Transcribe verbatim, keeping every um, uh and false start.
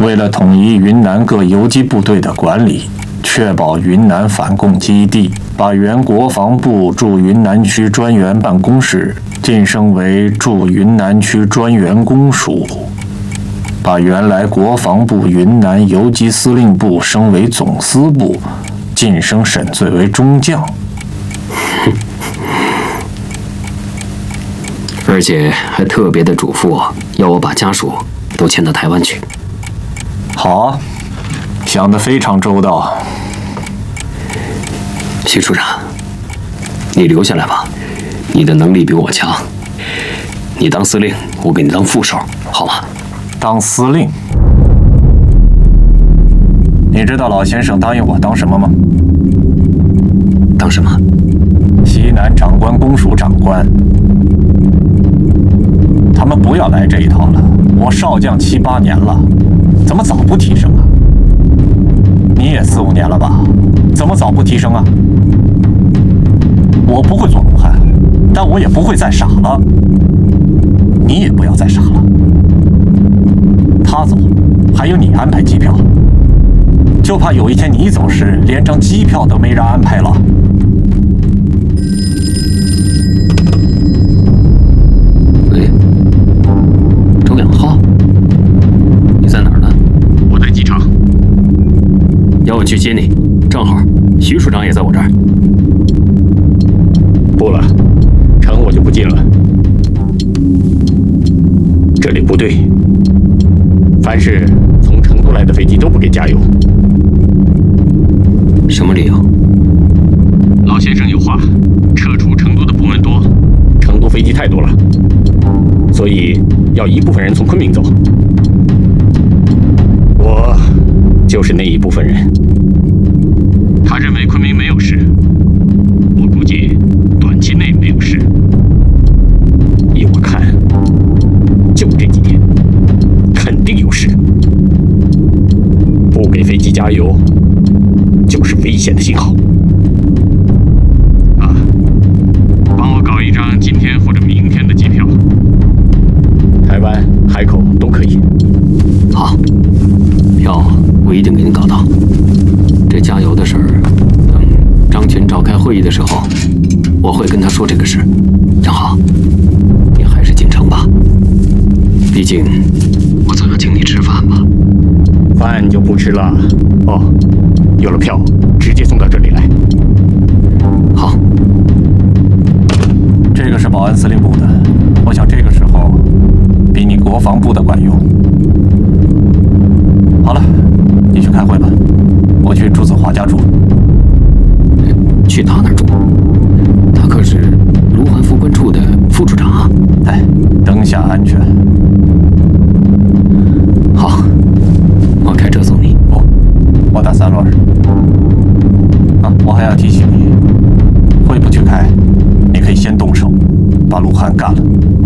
为了统一云南各游击部队的管理，确保云南反共基地，把原国防部驻云南区专员办公室晋升为驻云南区专员公署，把原来国防部云南游击司令部升为总司部，晋升沈醉为中将。 而且还特别的嘱咐我，要我把家属都迁到台湾去。 好啊，想得非常周到。 徐处长，你留下来吧，你的能力比我强。你当司令，我给你当副手，好吗？ 当司令？你知道老先生答应我当什么吗？ 当什么？ 西南长官公署长官。他们不要来这一套了。我少将七八年了，怎么早不提升啊？你也四五年了吧？怎么早不提升啊？我不会做龙汉，但我也不会再傻了。你也不要再傻了。他走，还有你安排机票，就怕有一天你走时，连张机票都没人安排了。 喂，周养浩，你在哪儿呢？ 我在机场。 要我去接你，正好徐处长也在我这儿。 不了，城我就不进了。这里不对，凡是从成都来的飞机都不给加油。 什么理由？ 老先生有话，撤出成都的部门多，成都飞机太多了，所以要一部分人从昆明走。我就是那一部分人。他认为昆明没有事，我估计短期内没有事。依我看，就这几天，肯定有事。不给飞机加油，就是危险的信号。啊，帮我搞一张今天或者明天的机票，台湾、海口都可以。 好，票我一定给你搞到。这加油的事儿，等张群召开会议的时候，我会跟他说这个事。正好，你还是进城吧，毕竟我总要请你吃饭吧。 饭就不吃了。哦，有了票，直接送到这里来。 好， 这个是保安司令部的，我想这个时候比你国防部的管用。好了，你去开会吧，我去朱子华家住。 去他那儿住？他可是卢汉副官处的副处长啊。 哎，灯下安全。 好，我开车送你。 不，我打三轮。啊，我还要提醒你，会不去开，你可以先动手，把卢汉干了。